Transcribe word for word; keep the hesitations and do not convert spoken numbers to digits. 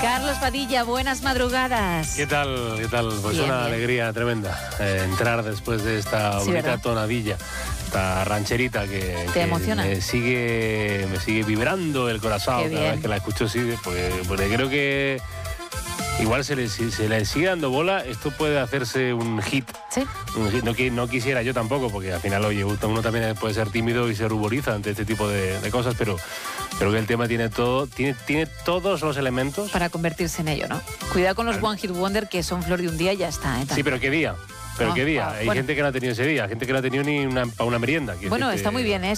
Carlos Padilla, buenas madrugadas. ¿Qué tal? ¿Qué tal? Pues Bien, una bien. alegría tremenda eh, entrar después de esta Sí, bonita ¿verdad? tonadilla, esta rancherita que, ¿Te que emociona? me sigue me sigue vibrando el corazón Qué cada bien. vez que la escucho, sí, porque, porque creo que igual se le, si se le sigue dando bola, esto puede hacerse un hit. Sí. Un hit. No, qui- no quisiera yo tampoco, porque al final, oye, uno también puede ser tímido y se ruboriza ante este tipo de, de cosas, pero creo que el tema tiene todo, tiene, tiene todos los elementos. Para convertirse en ello, ¿no? Cuidado con los Claro. One Hit Wonder, que son flor de un día y ya está, ¿eh? Sí, pero ¿qué día? ¿Pero Ah, qué día? ah, Hay bueno. gente que no ha tenido ese día, gente que no ha tenido ni una, para una merienda. Quiero Bueno, decirte- está muy bien, ¿eh?